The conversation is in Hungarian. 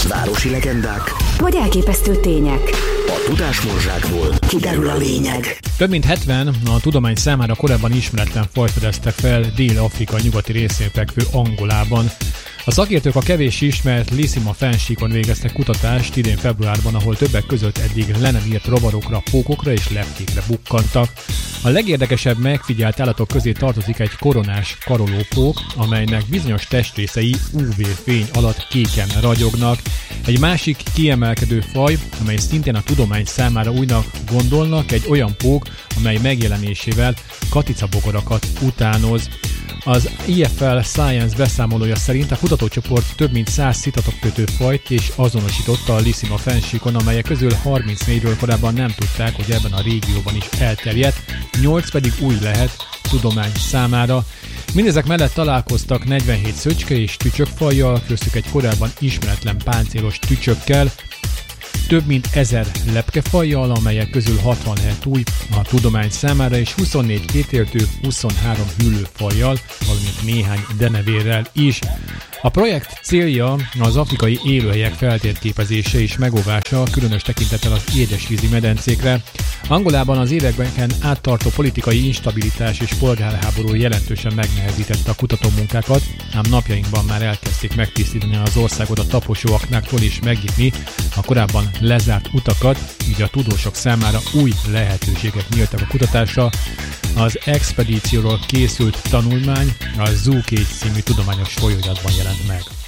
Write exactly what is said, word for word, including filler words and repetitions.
városi legendák, vagy elképesztő tények. a tudásmorzsákból kiderül a lényeg. Több mint hetven a tudomány számára korábban ismeretlen fajt fedeztek fel Dél-Afrika nyugati részén fekvő Angolában. A szakértők a kevés ismert Lisima fennsíkon végeztek kutatást idén februárban, ahol többek között eddig le nem írt rovarokra, pókokra és lepkékre bukkantak. A legérdekesebb megfigyelt állatok közé tartozik egy koronás karolópók, amelynek bizonyos testrészei ú vé-fény alatt kéken ragyognak. Egy másik kiemelkedő faj, amely szintén a tudomány számára újnak gondolnak, egy olyan pók, amely megjelenésével katicabogarakat utánoz. Az i ef el Science beszámolója szerint a kutatócsoport több mint száz szitatokkötő fajt és azonosította a Lisima fennsíkon, amelyek közül harmincnégyről korábban nem tudták, hogy ebben a régióban is elterjedt, nyolc pedig új lehet tudomány számára. Mindezek mellett találkoztak negyvenhét szöcske és tücsökfajjal, köztük egy korábban ismeretlen páncélos tücsökkel, több mint ezer lepkefajjal, amelyek közül hatvanhét új a tudomány számára, és huszonnégy kétéltő, huszonhárom hüllőfajjal, valamint néhány denevérrel is. A projekt célja az afrikai élőhelyek feltérképezése és megóvása, különös tekintettel az édesvízi medencékre. Angolában az években áttartó politikai instabilitás és polgárháború jelentősen megnehezítette a kutatómunkákat, ám napjainkban már elkezdték megtisztítani az országot a taposóaknáktól és megnyitni a korábban lezárt utakat, így a tudósok számára új lehetőségek nyíltak a kutatásra. Az expedícióról készült tanulmány a Zoo Cage című tudományos folyóiratban jelent meg.